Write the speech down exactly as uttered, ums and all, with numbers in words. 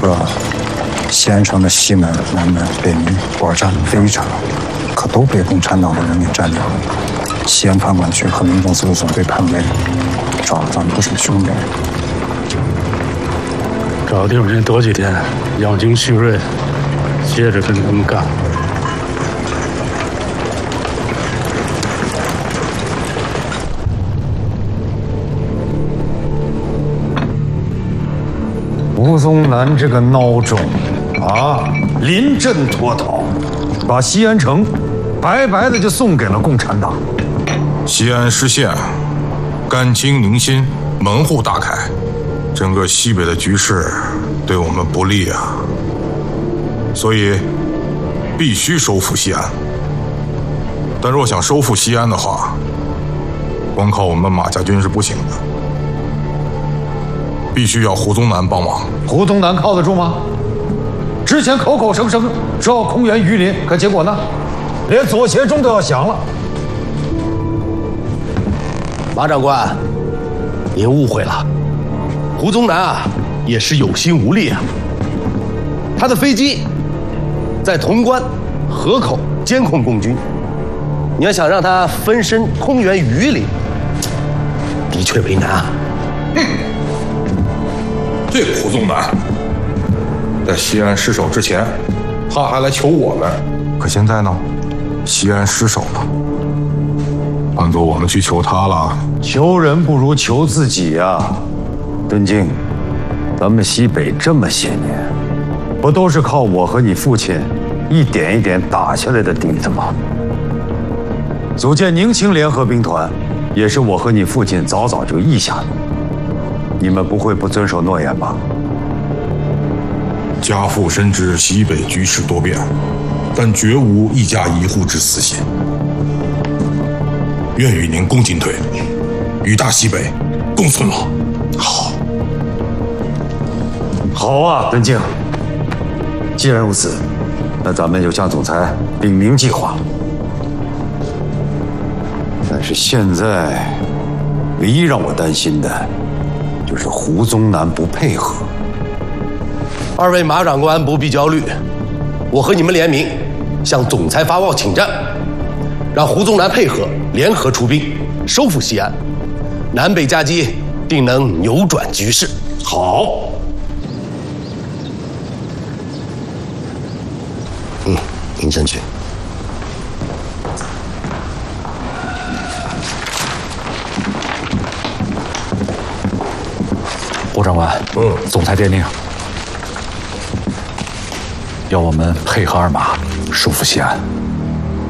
不知道，西安城的西门、南门、北门果占非常，可都被共产党的人民占领了。西安判管区和民政司务总队判卫找了咱们不少兄弟。 找地方先躲几天，养精蓄锐，接着跟他们干。 吴宗南这个孬种啊，临阵脱逃，把西安城白白的就送给了共产党。 西安失陷，甘青宁新，门户大开，整个西北的局势对我们不利啊，所以必须收复西安。但若想收复西安的话，光靠我们马家军是不行的，必须要胡宗南帮忙。 胡宗南靠得住吗？之前口口声声说要空援榆林，可结果呢？连左协中都要降了。 马长官，您误会了，胡宗南啊也是有心无力啊。他的飞机在潼关、河口监控共军，你要想让他分身空援榆林，的确为难啊。 嗯，这个胡宗南在西安失守之前，他还来求我们，可现在呢，西安失守了，换作我们去求他了。 求人不如求自己啊！敦敬，咱们西北这么些年，不都是靠我和你父亲一点一点打下来的底子吗？组建宁青联合兵团，也是我和你父亲早早就议下的。你们不会不遵守诺言吧？ 家父深知西北局势多变，但绝无一家一户之私心，愿与您共进退，与大西北共存亡。好， 好啊，敦敬。既然如此，那咱们就向总裁禀明计划。但是现在，唯一让我担心的，就是胡宗南不配合。 二位马长官不必焦虑，我和你们联名向总裁发报请战，让胡宗南配合，联合出兵收复西安，南北夹击定能扭转局势。 好。 嗯，您先去。 胡长官，嗯，总裁电令，要我们配合二马收复西安。